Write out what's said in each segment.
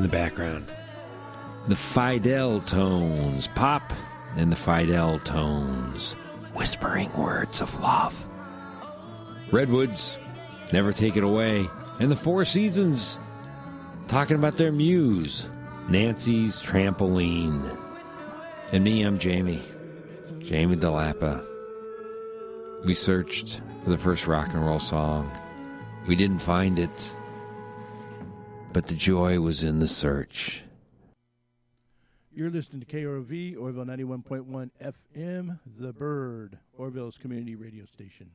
the background. The Fidel Tones. Pop and the Fidel Tones. Whispering words of love. Redwoods, Never Take It Away. And the Four Seasons, talking about their muse, Nancy's Trampoline. And me, I'm Jamie DeLappa. We searched for the first rock and roll song. We didn't find it, but the joy was in the search. You're listening to KROV, Orville 91.1 FM, The Bird, Orville's community radio station.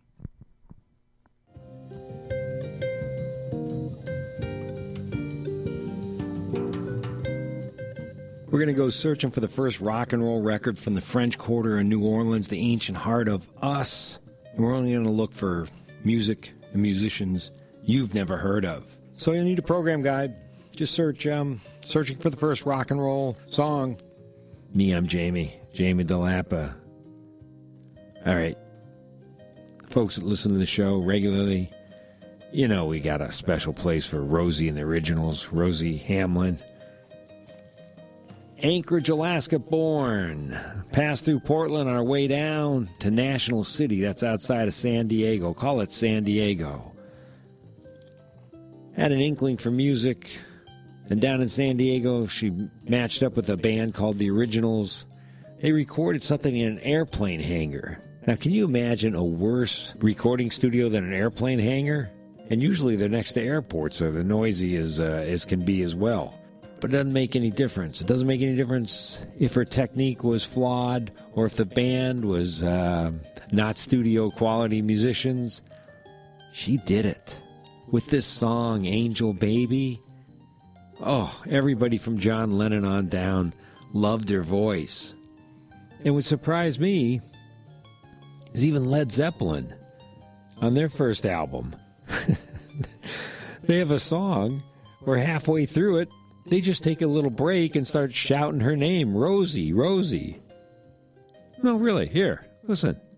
We're going to go searching for the first rock and roll record from the French Quarter in New Orleans, the ancient heart of us. And we're only going to look for music and musicians you've never heard of. So you'll need a program guide. Just search, searching for the first rock and roll song. Me, I'm Jamie DeLappa. All right. Folks that listen to the show regularly, you know we got a special place for Rosie and the Originals, Rosie Hamlin. Anchorage, Alaska born. Passed through Portland on our way down to National City. That's outside of San Diego. Call it San Diego. Had an inkling for music. And down in San Diego, she matched up with a band called The Originals. They recorded something in an airplane hangar. Now, can you imagine a worse recording studio than an airplane hangar? And usually they're next to airports, so they're noisy as can be as well. But it doesn't make any difference. It doesn't make any difference if her technique was flawed or if the band was not studio quality musicians. She did it. With this song, Angel Baby, oh, everybody from John Lennon on down loved her voice. And what surprised me is even Led Zeppelin, on their first album, they have a song where halfway through it, they just take a little break and start shouting her name, Rosie, Rosie. No, really, here, listen.